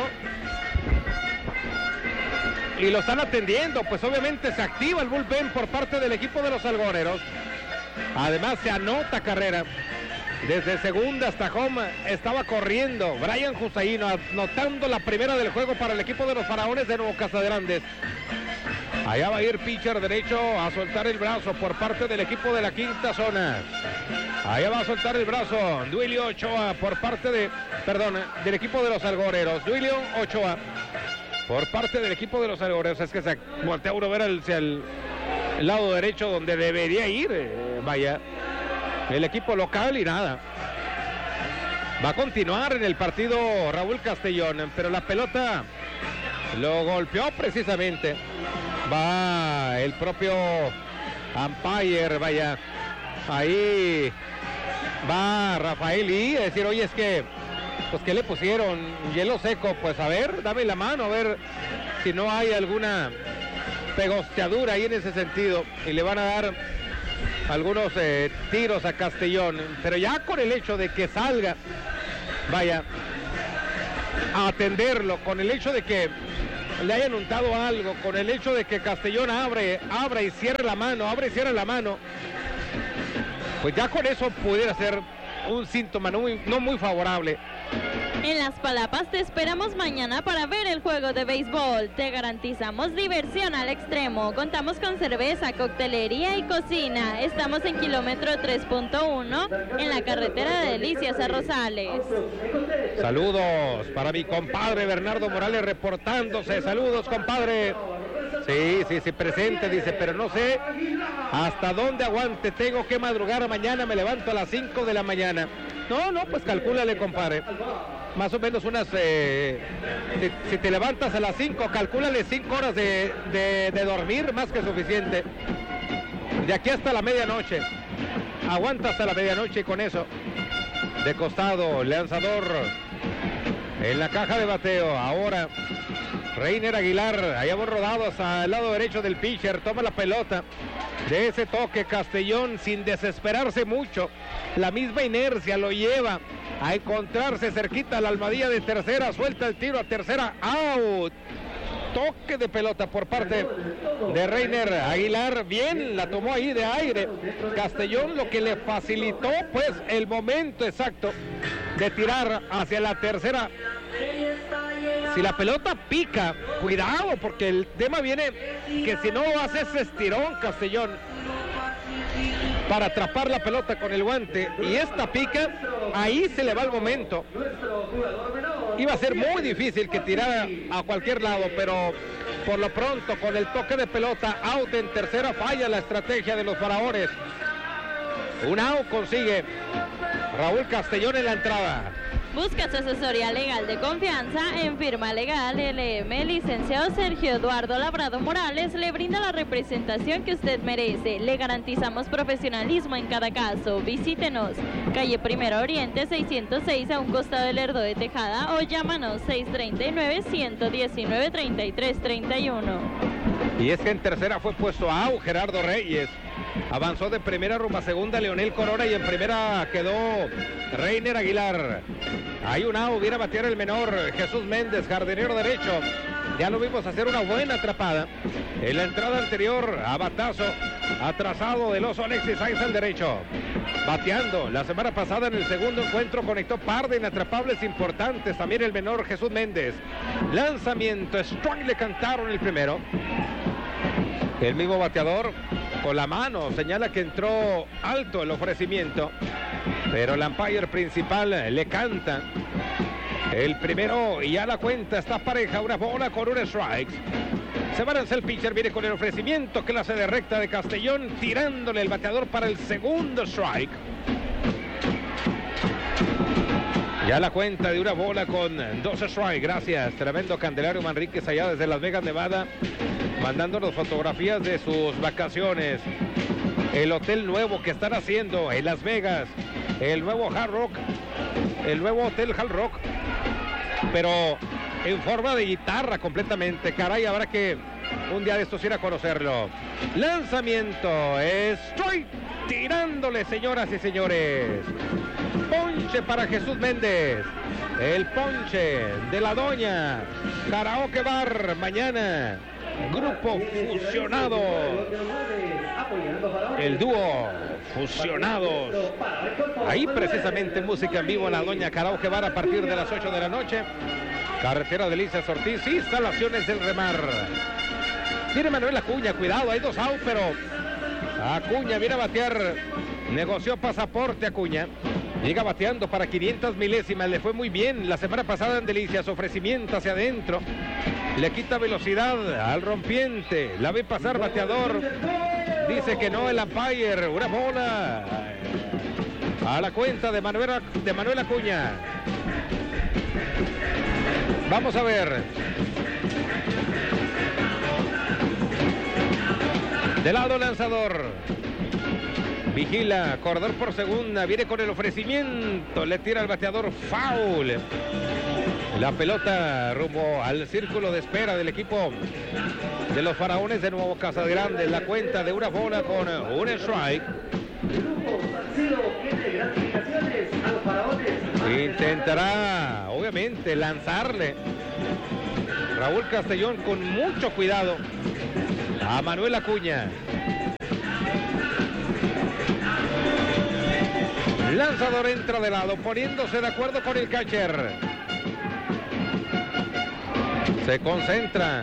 Y lo están atendiendo, pues obviamente se activa el bullpen por parte del equipo de los algodoneros. Además se anota carrera. Desde segunda hasta home estaba corriendo Brian Josaíno, anotando la primera del juego para el equipo de los Faraones de Nuevo Casaderandes. Allá va a ir pitcher derecho a soltar el brazo por parte del equipo de la quinta zona. Allá va a soltar el brazo Duilio Ochoa por parte del equipo de los algoreros. Duilio Ochoa por parte del equipo de los algoreros. Es que se voltea uno a ver hacia el lado derecho donde debería ir. Vaya, el equipo local y nada. Va a continuar en el partido Raúl Castellón, pero la pelota lo golpeó precisamente. Va el propio umpire, vaya. Ahí va Rafael y decir, oye, es que, pues, ¿qué le pusieron? Hielo seco. Pues, a ver, dame la mano, a ver si no hay alguna pegosteadura ahí en ese sentido. Y le van a dar algunos tiros a Castellón. Pero ya con el hecho de que salga, vaya, a atenderlo, con el hecho de que le hayan untado algo, con el hecho de que Castellón abra y cierre la mano, pues ya con eso pudiera ser un síntoma no muy favorable. En Las Palapas te esperamos mañana para ver el juego de béisbol. Te garantizamos diversión al extremo. Contamos con cerveza, coctelería y cocina. Estamos en kilómetro 3.1 en la carretera de Delicias a Rosales. Saludos para mi compadre Bernardo Morales reportándose. Saludos, compadre. Sí, presente, dice, pero no sé hasta dónde aguante. Tengo que madrugar mañana, me levanto a las 5 de la mañana. No, pues calcúlale, compadre. Más o menos unas, si te levantas a las 5, calcúlale 5 horas de dormir, más que suficiente. De aquí hasta la medianoche. Aguanta hasta la medianoche y con eso. De costado, lanzador en la caja de bateo. Ahora Reiner Aguilar, allá va rodado hasta el lado derecho del pitcher, toma la pelota. De ese toque Castellón, sin desesperarse mucho, la misma inercia lo lleva a encontrarse cerquita a la almohadilla de tercera, suelta el tiro a tercera, out. Toque de pelota por parte de Reiner Aguilar, bien, la tomó ahí de aire. Castellón, lo que le facilitó pues el momento exacto de tirar hacia la tercera. Si la pelota pica, cuidado, porque el tema viene que si no hace ese estirón Castellón para atrapar la pelota con el guante y esta pica, ahí se le va el momento. Iba a ser muy difícil que tirara a cualquier lado, pero por lo pronto con el toque de pelota, out en tercera, falla la estrategia de los faraones. Un out consigue Raúl Castellón en la entrada. Busca su asesoría legal de confianza en Firma Legal LM. Licenciado Sergio Eduardo Labrado Morales le brinda la representación que usted merece. Le garantizamos profesionalismo en cada caso. Visítenos, calle Primero Oriente 606, a un costado del Lerdo de Tejada, o llámanos 639-119-3331. Y es que en tercera fue puesto out Gerardo Reyes. Avanzó de primera rumbo a segunda Leonel Corona y en primera quedó Reiner Aguilar. Hay un out, viene a batear el menor Jesús Méndez, jardinero derecho. Ya lo vimos hacer una buena atrapada en la entrada anterior a batazo atrasado del oso Alexis Sainz al derecho. Bateando la semana pasada en el segundo encuentro conectó par de inatrapables importantes. También el menor Jesús Méndez. Lanzamiento, strike le cantaron el primero. El mismo bateador con la mano señala que entró alto el ofrecimiento, pero el umpire principal le canta el primero y ya la cuenta está pareja, una bola con un strike. Se balanza el pitcher, viene con el ofrecimiento, clase de recta de Castellón, tirándole el bateador para el segundo strike. Ya la cuenta de una bola con 2 strikes. Gracias, tremendo Candelario Manríquez allá desde Las Vegas, Nevada, mandándonos fotografías de sus vacaciones. El hotel nuevo que están haciendo en Las Vegas, el nuevo Hard Rock, el nuevo hotel Hard Rock, pero en forma de guitarra completamente. Caray, habrá que un día de estos ir a conocerlo. Lanzamiento, strike, tirándole, señoras y señores. Ponche para Jesús Méndez. El ponche de la doña Karaoke Bar mañana. Grupo Fusionados. El dúo Fusionados. Ahí precisamente música en vivo en la doña Karaoke Bar a partir de las 8 de la noche. Carretera de Delicias Ortiz, instalaciones del Remar. Viene Manuel Acuña, cuidado, hay 2 outs, pero Acuña viene a batear. Negoció pasaporte Acuña. Llega bateando para 500 milésimas. Le fue muy bien la semana pasada en Delicias. Ofrecimiento hacia adentro. Le quita velocidad al rompiente. La ve pasar bateador. Dice que no el umpire. Una bola a la cuenta de Manuel Acuña. Vamos a ver. De lado lanzador. Vigila, corredor por segunda, viene con el ofrecimiento, le tira al bateador, foul. La pelota rumbo al círculo de espera del equipo de los Faraones de Nuevo Casagrande. La cuenta de una bola con un strike. Intentará, obviamente, lanzarle Raúl Castellón con mucho cuidado a Manuel Acuña. Lanzador entra de lado, poniéndose de acuerdo con el catcher. Se concentra.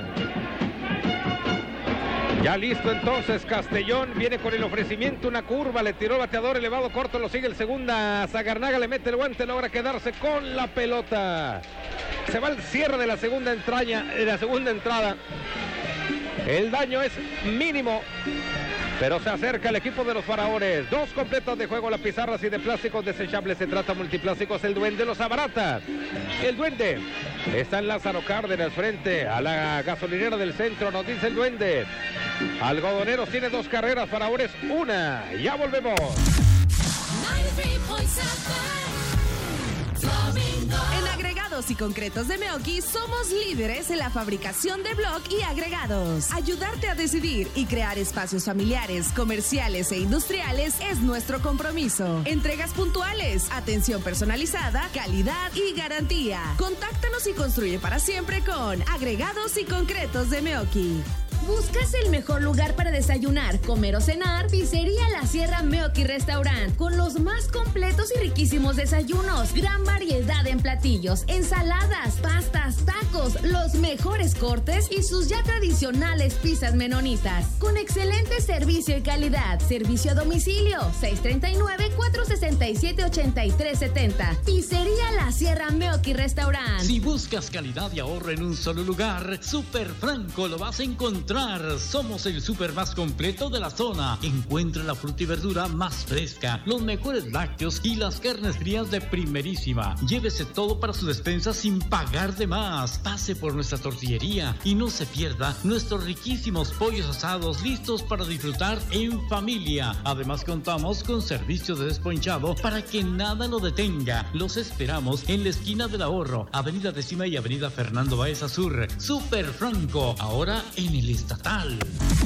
Ya listo entonces Castellón, viene con el ofrecimiento, una curva, le tiró el bateador elevado corto, lo sigue el segunda. Zagarnaga le mete el guante, logra quedarse con la pelota. Se va al cierre de la segunda entrada. El daño es mínimo, pero se acerca el equipo de los Faraones. 2 completos de juego, la pizarra así de plásticos desechables. Se trata multiplásticos, el Duende los abarata. El Duende está en Lázaro Cárdenas frente a la gasolinera del centro, nos dice el Duende. Algodoneros tiene 2 carreras, Faraones 1. Ya volvemos. En agregados y concretos de Meoki somos líderes en la fabricación de bloc y agregados. Ayudarte a decidir y crear espacios familiares, comerciales e industriales es nuestro compromiso. Entregas puntuales, atención personalizada, calidad y garantía. Contáctanos y construye para siempre con Agregados y Concretos de Meoki. ¿Buscas el mejor lugar para desayunar, comer o cenar? Pizzería La Sierra Meoki Restaurant, con los más completos y riquísimos desayunos, gran variedad en platillos, ensaladas, pastas, tacos, los mejores cortes y sus ya tradicionales pizzas menonitas, con excelente servicio y calidad. Servicio a domicilio, 639-467-8370. Pizzería La Sierra Meoki Restaurant. Si buscas calidad y ahorro en un solo lugar, Super Franco lo vas a encontrar. Somos el súper más completo de la zona. Encuentra la fruta y verdura más fresca, los mejores lácteos y las carnes frías de primerísima. Llévese todo para su despensa sin pagar de más. Pase por nuestra tortillería y no se pierda nuestros riquísimos pollos asados listos para disfrutar en familia. Además contamos con servicio de desponchado para que nada lo detenga. Los esperamos en la esquina del Ahorro, Avenida Décima y Avenida Fernando Baeza Sur. Super Franco, ahora en el Estatal.